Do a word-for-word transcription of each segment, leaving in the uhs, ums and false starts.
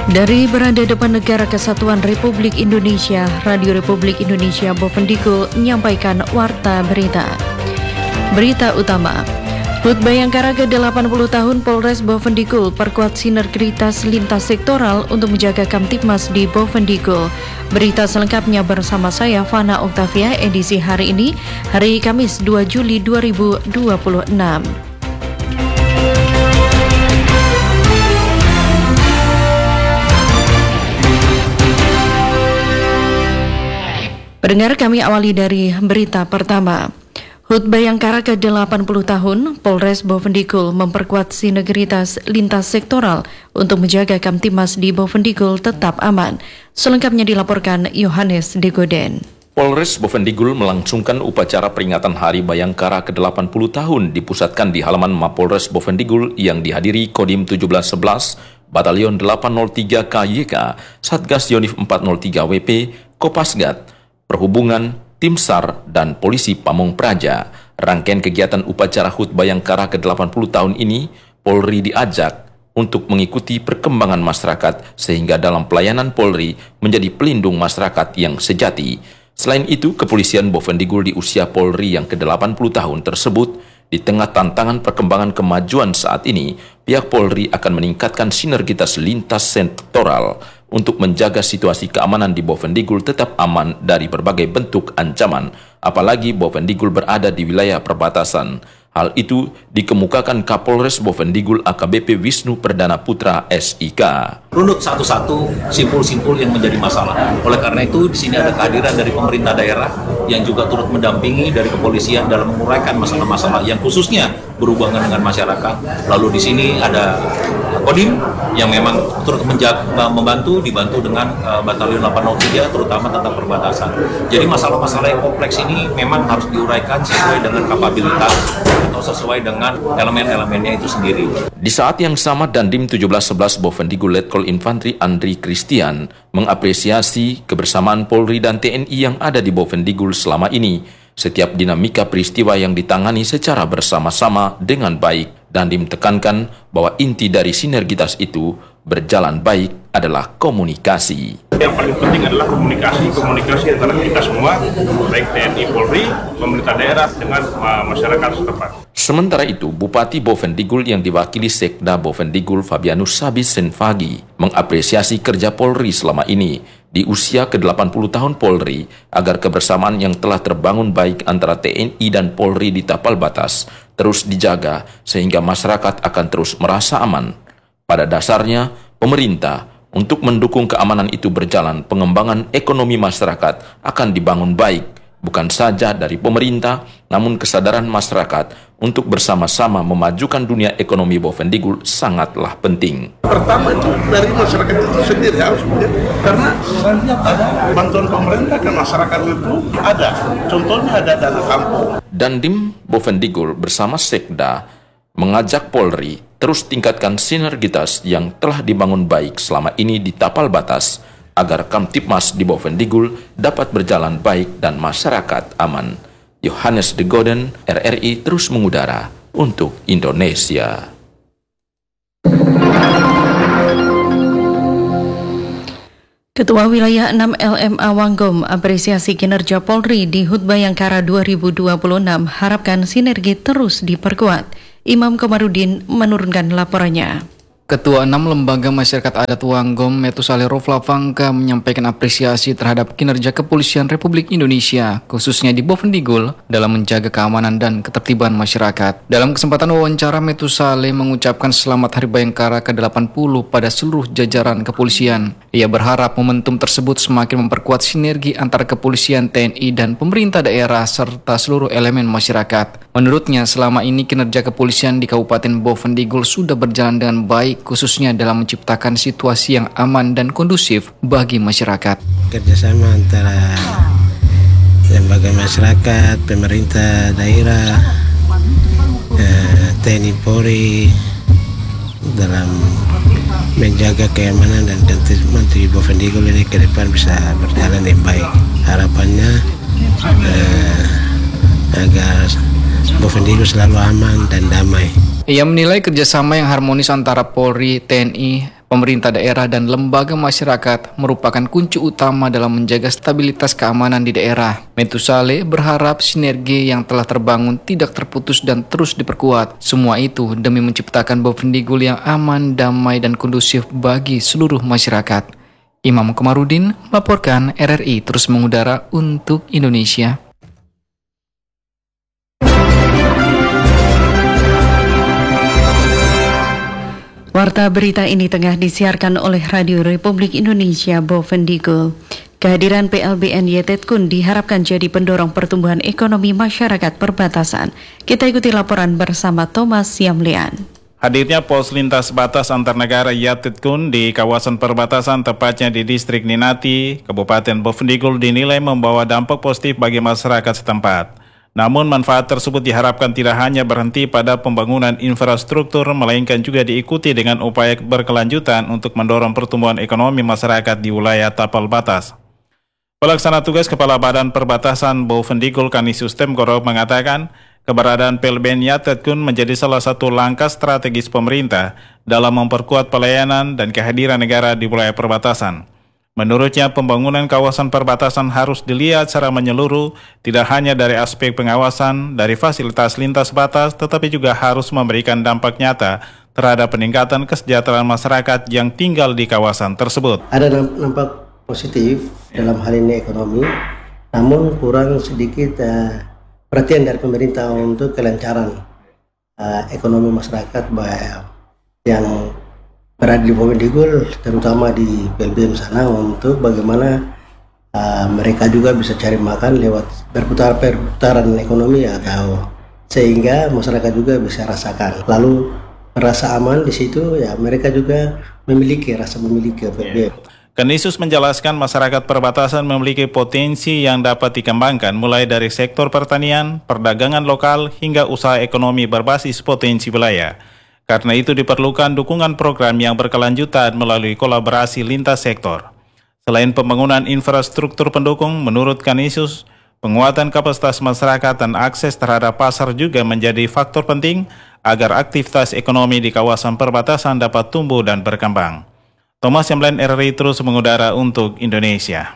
Dari berada depan Negara Kesatuan Republik Indonesia, Radio Republik Indonesia Bovendigul menyampaikan warta berita. Berita utama, H U T Bayangkara ke delapan puluh tahun Polres Bovendigul perkuat sinergitas lintas sektoral untuk menjaga Kamtibmas di Bovendigul. Berita selengkapnya bersama saya Fana Oktavia, edisi hari ini, hari Kamis dua Juli dua ribu dua puluh enam. Pendengar, kami awali dari berita pertama. H U T Bayangkara ke delapan puluh tahun, Polres Bovendigul memperkuat sinergitas lintas sektoral untuk menjaga Kamtibmas di Bovendigul tetap aman. Selengkapnya dilaporkan Yohanes Degoden. Polres Bovendigul melangsungkan upacara peringatan Hari Bayangkara ke delapan puluh tahun dipusatkan di halaman Mapolres Bovendigul yang dihadiri Kodim tujuh belas sebelas, Batalion delapan nol tiga K Y K, Satgas Yonif empat nol tiga W P, Kopasgat, Perhubungan, Tim SAR, dan Polisi Pamong Praja. Rangkaian kegiatan upacara H U T Bayangkara ke delapan puluh tahun ini, Polri diajak untuk mengikuti perkembangan masyarakat sehingga dalam pelayanan Polri menjadi pelindung masyarakat yang sejati. Selain itu, kepolisian Bovendigul di usia Polri yang ke delapan puluh tahun tersebut, di tengah tantangan perkembangan kemajuan saat ini, pihak Polri akan meningkatkan sinergitas lintas sektoral untuk menjaga situasi keamanan di Bovendigul tetap aman dari berbagai bentuk ancaman, apalagi Bovendigul berada di wilayah perbatasan. Hal itu dikemukakan Kapolres Bovendigul A K B P Wisnu Perdana Putra S I K. Runut satu-satu simpul-simpul yang menjadi masalah. Oleh karena itu, di sini ada kehadiran dari pemerintah daerah yang juga turut mendampingi dari kepolisian dalam menguraikan masalah-masalah yang khususnya berhubungan dengan masyarakat. Lalu di sini ada Kodim yang memang turut menjaga, membantu, dibantu dengan uh, Batalion delapan nol tiga, terutama tentang perbatasan. Jadi masalah-masalah yang kompleks ini memang harus diuraikan sesuai dengan kapabilitas atau sesuai dengan elemen-elemennya itu sendiri. Di saat yang sama, Dandim tujuh belas sebelas Bovendigul Letkol Infantri Andri Christian mengapresiasi kebersamaan Polri dan T N I yang ada di Bovendigul selama ini. Setiap dinamika peristiwa yang ditangani secara bersama-sama dengan baik. Dandim tekankan bahwa inti dari sinergitas itu berjalan baik adalah komunikasi. Yang paling penting adalah komunikasi, komunikasi antara kita semua, baik T N I, Polri, pemerintah daerah dengan uh, masyarakat setempat. Sementara itu, Bupati Bovendigul yang diwakili Sekda Bovendigul Fabianus Sabis Senfagi mengapresiasi kerja Polri selama ini. Di usia ke delapan puluh tahun Polri, agar kebersamaan yang telah terbangun baik antara T N I dan Polri di tapal batas terus dijaga sehingga masyarakat akan terus merasa aman. Pada dasarnya, pemerintah untuk mendukung keamanan itu berjalan, pengembangan ekonomi masyarakat akan dibangun baik, bukan saja dari pemerintah, namun kesadaran masyarakat untuk bersama-sama memajukan dunia ekonomi Bovendigul sangatlah penting. Pertama itu dari masyarakat itu sendiri harus, karena setiap ada bantuan pemerintah ke masyarakat itu ada. Contohnya ada dana kampung. Dandim Bovendigul bersama Sekda mengajak Polri terus tingkatkan sinergitas yang telah dibangun baik selama ini di tapal batas agar Kamtibmas di Bovendigul dapat berjalan baik dan masyarakat aman. Yohanes Degoden, R R I terus mengudara untuk Indonesia. Ketua Wilayah enam L M A Wanggom apresiasi kinerja Polri di H U T Bayangkara dua ribu dua puluh enam, harapkan sinergi terus diperkuat. Imam Komarudin menurunkan laporannya. Ketua enam Lembaga Masyarakat Adat Wanggom, Metusale Rofla Fangka, menyampaikan apresiasi terhadap kinerja Kepolisian Republik Indonesia, khususnya di Bovendigul, dalam menjaga keamanan dan ketertiban masyarakat. Dalam kesempatan wawancara, Metusale mengucapkan selamat Hari Bayangkara ke delapan puluh pada seluruh jajaran kepolisian. Ia berharap momentum tersebut semakin memperkuat sinergi antara kepolisian, T N I, dan pemerintah daerah, serta seluruh elemen masyarakat. Menurutnya, selama ini kinerja kepolisian di Kabupaten Bovendigul sudah berjalan dengan baik, khususnya dalam menciptakan situasi yang aman dan kondusif bagi masyarakat. Kerjasama antara lembaga masyarakat, pemerintah daerah, eh, T N I, Polri dalam menjaga keamanan dan ketertiban di Bovendigul ini ke depan bisa berjalan dengan baik. Harapannya eh, agar Bovendigul selalu aman dan damai. Ia menilai kerjasama yang harmonis antara Polri, T N I, Pemerintah daerah dan lembaga masyarakat merupakan kunci utama dalam menjaga stabilitas keamanan di daerah. Metusale berharap sinergi yang telah terbangun tidak terputus dan terus diperkuat. Semua itu demi menciptakan Bovendigul yang aman, damai, dan kondusif bagi seluruh masyarakat. Imam Komarudin melaporkan, R R I terus mengudara untuk Indonesia. Warta berita ini tengah disiarkan oleh Radio Republik Indonesia Bovendigul. Kehadiran P L B N Yetetkun diharapkan jadi pendorong pertumbuhan ekonomi masyarakat perbatasan. Kita ikuti laporan bersama Thomas Siamlian. Hadirnya pos lintas batas antar negara Yetetkun di kawasan perbatasan, tepatnya di distrik Ninati, Kabupaten Bovendigul, dinilai membawa dampak positif bagi masyarakat setempat. Namun manfaat tersebut diharapkan tidak hanya berhenti pada pembangunan infrastruktur, melainkan juga diikuti dengan upaya berkelanjutan untuk mendorong pertumbuhan ekonomi masyarakat di wilayah tapal batas. Pelaksana tugas Kepala Badan Perbatasan Bovendigul Kanisius Temgoro mengatakan, keberadaan P L B N Yetetkun menjadi salah satu langkah strategis pemerintah dalam memperkuat pelayanan dan kehadiran negara di wilayah perbatasan. Menurutnya, pembangunan kawasan perbatasan harus dilihat secara menyeluruh, tidak hanya dari aspek pengawasan, dari fasilitas lintas batas, tetapi juga harus memberikan dampak nyata terhadap peningkatan kesejahteraan masyarakat yang tinggal di kawasan tersebut. Ada dampak positif dalam hal ini ekonomi, namun kurang sedikit uh, perhatian dari pemerintah untuk kelancaran uh, ekonomi masyarakat yang berada di Bovendigul, terutama di P L B M sana, untuk bagaimana uh, mereka juga bisa cari makan lewat berputar perputaran ekonomi, atau sehingga masyarakat juga bisa rasakan. Lalu rasa aman di situ, ya mereka juga memiliki rasa memiliki P L B M. Kanisius menjelaskan masyarakat perbatasan memiliki potensi yang dapat dikembangkan mulai dari sektor pertanian, perdagangan lokal, hingga usaha ekonomi berbasis potensi wilayah. Karena itu diperlukan dukungan program yang berkelanjutan melalui kolaborasi lintas sektor. Selain pembangunan infrastruktur pendukung, menurut Kanisius, penguatan kapasitas masyarakat dan akses terhadap pasar juga menjadi faktor penting agar aktivitas ekonomi di kawasan perbatasan dapat tumbuh dan berkembang. Thomas Siamlian, R R I terus mengudara untuk Indonesia.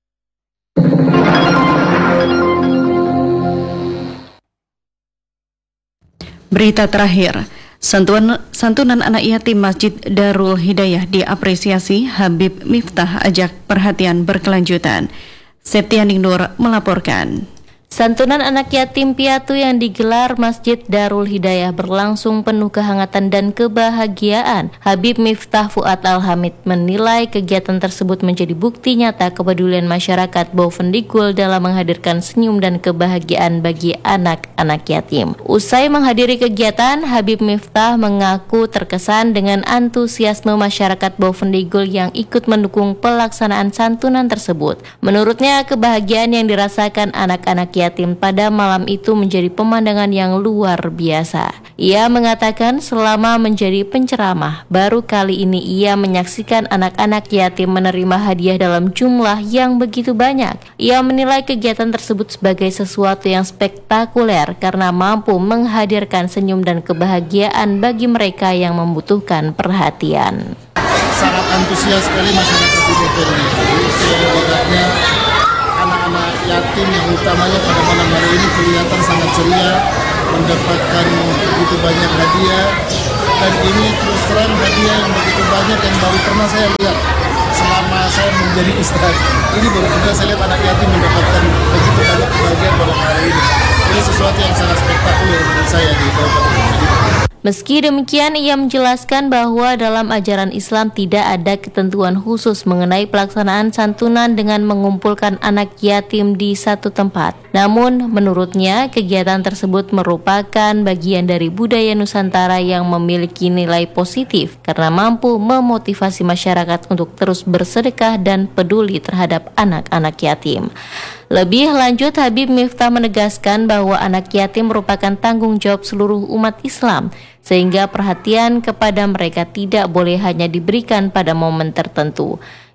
Berita terakhir. Santunan, santunan anak yatim Masjid Darul Hidayah diapresiasi. Habib Miftah ajak perhatian berkelanjutan. Septianing Nur melaporkan. Santunan anak yatim piatu yang digelar Masjid Darul Hidayah berlangsung penuh kehangatan dan kebahagiaan. Habib Miftah Fuad Al-Hamid menilai kegiatan tersebut menjadi bukti nyata kepedulian masyarakat Bovendigul dalam menghadirkan senyum dan kebahagiaan bagi anak-anak yatim. Usai menghadiri kegiatan, Habib Miftah mengaku terkesan dengan antusiasme masyarakat Bovendigul yang ikut mendukung pelaksanaan santunan tersebut. Menurutnya, kebahagiaan yang dirasakan anak-anak yatim pada malam itu menjadi pemandangan yang luar biasa. Ia mengatakan selama menjadi penceramah, baru kali ini ia menyaksikan anak-anak yatim menerima hadiah dalam jumlah yang begitu banyak. Ia menilai kegiatan tersebut sebagai sesuatu yang spektakuler karena mampu menghadirkan senyum dan kebahagiaan bagi mereka yang membutuhkan perhatian. Sangat antusias sekali masyarakat di Bovendigul, sehingga anak-anak yatim yang utamanya pada malam hari ini kelihatan sangat ceria, mendapatkan begitu banyak hadiah, dan ini terus terang hadiah yang begitu banyak yang baru pernah saya lihat selama saya menjadi ustaz. Ini baru pernah saya lihat anak yatim mendapatkan begitu banyak kebahagiaan pada hari ini. Ini sesuatu yang sangat spektakuler menurut saya di Kabupaten Bovendigul. Meski demikian, ia menjelaskan bahwa dalam ajaran Islam tidak ada ketentuan khusus mengenai pelaksanaan santunan dengan mengumpulkan anak yatim di satu tempat. Namun, menurutnya, kegiatan tersebut merupakan bagian dari budaya Nusantara yang memiliki nilai positif karena mampu memotivasi masyarakat untuk terus bersedekah dan peduli terhadap anak-anak yatim. Lebih lanjut, Habib Miftah menegaskan bahwa anak yatim merupakan tanggung jawab seluruh umat Islam, sehingga perhatian kepada mereka tidak boleh hanya diberikan pada momen tertentu.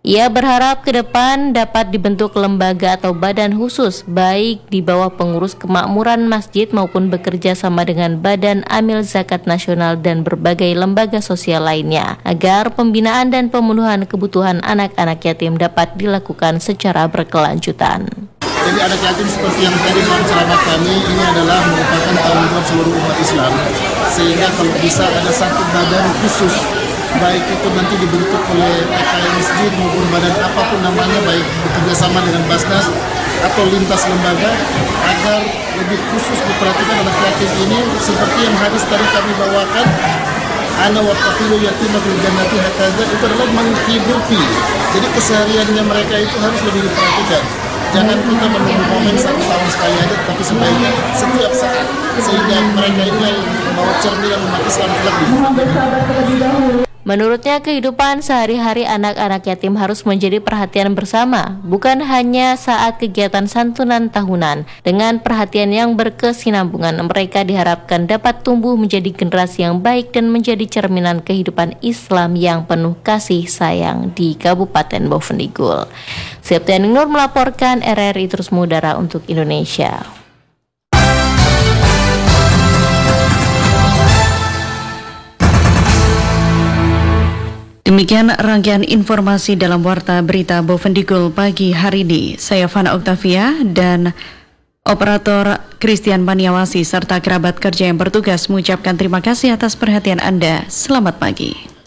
Ia berharap ke depan dapat dibentuk lembaga atau badan khusus baik di bawah pengurus kemakmuran masjid maupun bekerja sama dengan Badan Amil Zakat Nasional dan berbagai lembaga sosial lainnya agar pembinaan dan pemenuhan kebutuhan anak-anak yatim dapat dilakukan secara berkelanjutan. Jadi anak yatim seperti yang tadi dalam ceramah kami ini adalah merupakan tanggung jawab seluruh umat Islam, sehingga kalau bisa ada satu badan khusus, baik itu nanti dibentuk oleh P K M masjid maupun badan apapun namanya, baik bekerjasama dengan Basnas atau lintas lembaga, agar lebih khusus diperhatikan anak yatim ini seperti yang hadis tadi kami bawakan, ana wa qafilu yatima fil jannati hakaza, itu adalah menghidupi. Jadi kesehariannya mereka itu harus lebih diperhatikan. Jangan kita menunggu momen satu tahun sekali aja, tapi sebaiknya setiap saat, sehingga mereka inilah yang membawa cerminan umat Islam kelak di dunia. Menurutnya, kehidupan sehari-hari anak-anak yatim harus menjadi perhatian bersama, bukan hanya saat kegiatan santunan tahunan. Dengan perhatian yang berkesinambungan, mereka diharapkan dapat tumbuh menjadi generasi yang baik dan menjadi cerminan kehidupan Islam yang penuh kasih sayang di Kabupaten Bovendigul. Septiani Nur melaporkan, R R I terus mengudara untuk Indonesia. Demikian rangkaian informasi dalam Warta Berita Bovendigul pagi hari ini. Saya Fana Oktavia dan operator Christian Baniawasi serta kerabat kerja yang bertugas mengucapkan terima kasih atas perhatian Anda. Selamat pagi.